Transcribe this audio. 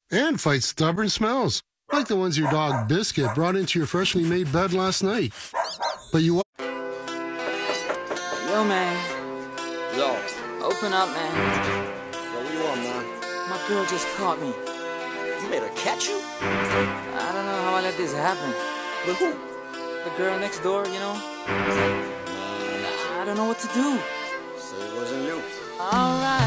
And fight stubborn smells, like the ones your dog Biscuit brought into your freshly made bed last night. But you... Yo, man. Yo. Open up, man. Yo, what you want, man? My girl just caught me. You made her catch you? I don't know how I let this happen. With who? The girl next door, you know? I don't know what to do. So it wasn't you. Alright.